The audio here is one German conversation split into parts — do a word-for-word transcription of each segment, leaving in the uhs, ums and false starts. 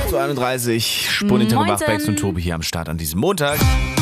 acht Uhr einunddreißig, Spurninterview Bachbecks und Tobi hier am Start an diesem Montag.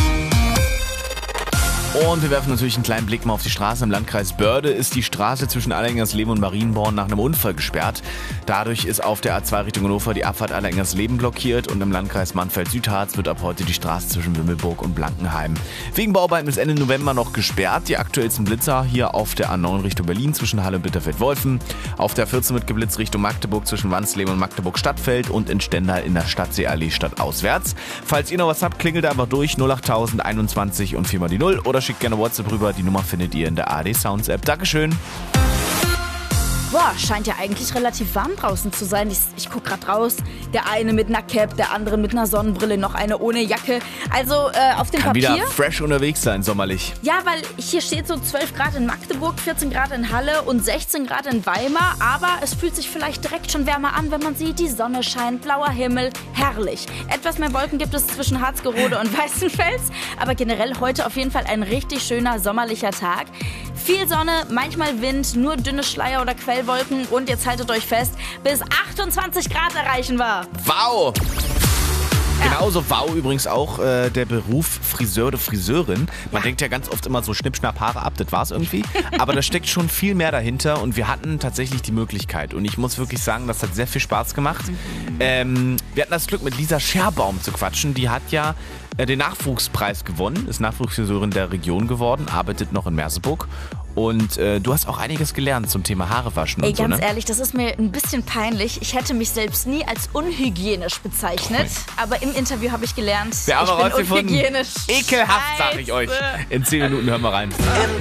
Und wir werfen natürlich einen kleinen Blick mal auf die Straße. Im Landkreis Börde ist die Straße zwischen Allerlingersleben und Marienborn nach einem Unfall gesperrt. Dadurch ist auf der A zwei Richtung Hannover die Abfahrt Allerlingersleben blockiert und im Landkreis Mannfeld-Südharz wird ab heute die Straße zwischen Wimmelburg und Blankenheim wegen Bauarbeiten bis Ende November noch gesperrt. Die aktuellsten Blitzer hier auf der A neun Richtung Berlin zwischen Halle und Bitterfeld-Wolfen. Auf der vierzehn wird geblitzt Richtung Magdeburg zwischen Wansleben und Magdeburg-Stadtfeld und in Stendal in der Stadtseeallee stadtauswärts. Falls ihr noch was habt, klingelt einfach durch null acht null null einundzwanzig und vier mal die null oder schickt gerne WhatsApp rüber. Die Nummer findet ihr in der A R D Sounds App. Dankeschön. Boah, scheint ja eigentlich relativ warm draußen zu sein. Ich, ich guck grad raus. Der eine mit einer Cap, der andere mit einer Sonnenbrille, noch eine ohne Jacke. Also äh, auf dem Kann Papier... wieder fresh unterwegs sein, sommerlich. Ja, weil hier steht so zwölf Grad in Magdeburg, vierzehn Grad in Halle und sechzehn Grad in Weimar. Aber es fühlt sich vielleicht direkt schon wärmer an, wenn man sieht, die Sonne scheint, blauer Himmel, herrlich. Etwas mehr Wolken gibt es zwischen Harzgerode und Weißenfels. Aber generell heute auf jeden Fall ein richtig schöner sommerlicher Tag. Viel Sonne, manchmal Wind, nur dünne Schleier oder Quellwolken und jetzt haltet euch fest, bis achtundzwanzig Grad erreichen wir. Wow! Genauso wow übrigens auch äh, der Beruf Friseur oder Friseurin. Man ja. denkt ja ganz oft immer so Schnipp, Schnapp, Haare ab, das war's irgendwie. Aber da steckt schon viel mehr dahinter und wir hatten tatsächlich die Möglichkeit. Und ich muss wirklich sagen, das hat sehr viel Spaß gemacht. Mhm. Ähm, wir hatten das Glück, mit Lisa Scherbaum zu quatschen. Die hat ja äh, den Nachwuchspreis gewonnen, ist Nachwuchsfriseurin der Region geworden, arbeitet noch in Merseburg. Und äh, du hast auch einiges gelernt zum Thema Haare waschen Ey, und so, ganz ne? ehrlich, das ist mir ein bisschen peinlich. Ich hätte mich selbst nie als unhygienisch bezeichnet. Aber im Interview habe ich gelernt, Wir haben ich bin rausgefunden. unhygienisch. Ekelhaft, sag ich euch. In zehn Minuten hören wir rein.